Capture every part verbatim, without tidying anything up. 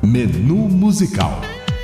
Menu musical.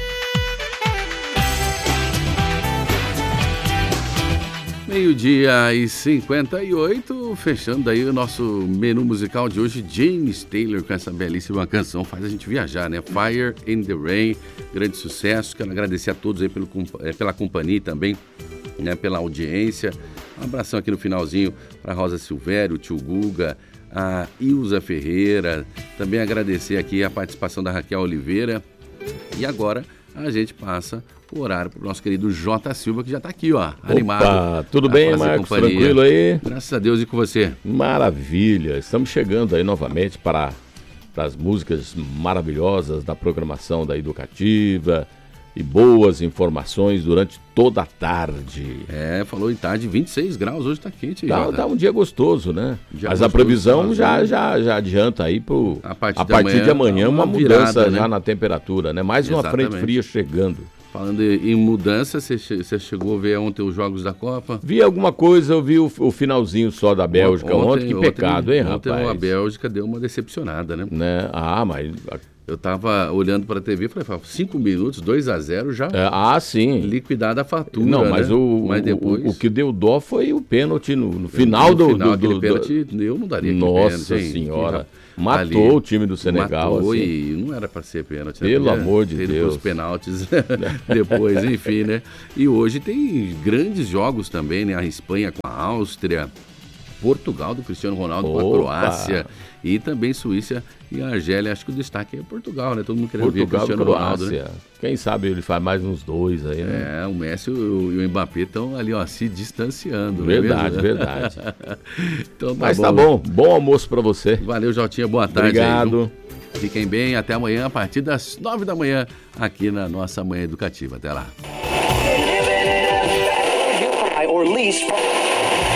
Meio-dia e cinquenta e oito, fechando aí o nosso menu musical de hoje. James Taylor com essa belíssima canção, faz a gente viajar, né? Fire in the Rain, grande sucesso. Quero agradecer a todos aí pelo, pela companhia também, né? Pela audiência. Um abração aqui no finalzinho para Rosa Silvério, o tio Guga, a Ilza Ferreira. Também agradecer aqui a participação da Raquel Oliveira. E agora a gente passa o horário para o nosso querido J. Silva, que já está aqui, ó, animado. Opa, tudo bem, Marcos? Companhia. Tranquilo aí? Graças a Deus, e com você? Maravilha, estamos chegando aí novamente para, para as músicas maravilhosas da programação da Educativa e boas informações durante toda a tarde. É, falou em tarde, vinte e seis graus, hoje está quente. Tá, tá um dia gostoso, né? Dia Mas gostoso, a previsão já, né? já, já adianta aí pro, a partir, a partir amanhã, de amanhã uma, uma virada, mudança né? já na temperatura, né? Mais uma Exatamente. frente fria chegando. Falando em mudança, você chegou a ver ontem os Jogos da Copa? Vi alguma coisa, eu vi o, o finalzinho só da Bélgica ontem, ontem que ontem, pecado, hein, ontem rapaz? Ontem a Bélgica deu uma decepcionada, né? né? Ah, mas... Eu tava olhando para a T V e falei, cinco minutos, dois a zero já é, ah, sim. liquidada a fatura. Não, mas, né? o, mas depois... o, o que deu dó foi o pênalti no, no final do... No final, do, aquele do, pênalti, eu não daria aquele Nossa pênalti, senhora, hein? matou Ali, o time do Senegal. Matou assim. E não era para ser pênalti. Né? Pelo Podia amor de ter Deus. os penaltis depois, enfim, né? E hoje tem grandes jogos também, né? A Espanha com a Áustria, Portugal do Cristiano Ronaldo Opa. com a Croácia e também Suíça e a Argélia. Acho que o destaque é Portugal, né? Todo mundo querendo ver Portugal, Cristiano Croácia. Ronaldo, né? Quem sabe ele faz mais uns dois aí, né? É, o Messi e o, o Mbappé estão ali, ó, se distanciando. Verdade, não é mesmo? verdade. Então, tá Mas bom. tá bom, bom almoço pra você. Valeu, Jotinha, boa tarde. Obrigado. Aí, fiquem bem, até amanhã, a partir das nove da manhã, aqui na nossa Manhã Educativa. Até lá. Or lease